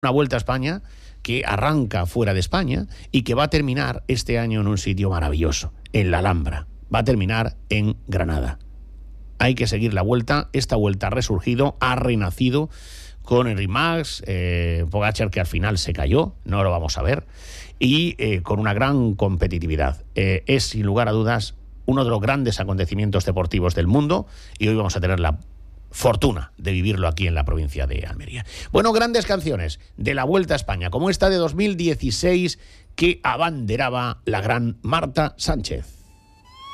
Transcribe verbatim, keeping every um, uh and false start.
una Vuelta a España que arranca fuera de España y que va a terminar este año en un sitio maravilloso, en la Alhambra. Va a terminar en Granada. Hay que seguir la Vuelta. Esta Vuelta ha resurgido, ha renacido con Enric Mas, eh, Pogačar, que al final se cayó, no lo vamos a ver, y eh, con una gran competitividad. Eh, es, sin lugar a dudas, uno de los grandes acontecimientos deportivos del mundo, y hoy vamos a tener la fortuna de vivirlo aquí en la provincia de Almería. Bueno, grandes canciones de la Vuelta a España, como esta de dos mil dieciséis que abanderaba la gran Marta Sánchez.